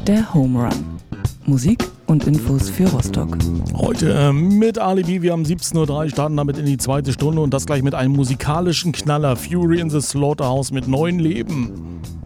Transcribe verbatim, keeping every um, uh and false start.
der Home Run. Musik und Infos für Rostock. Heute äh, mit Alibi, wir haben siebzehn Uhr drei, starten damit in die zweite Stunde und das gleich mit einem musikalischen Knaller. Fury in the Slaughterhouse mit neuen Leben.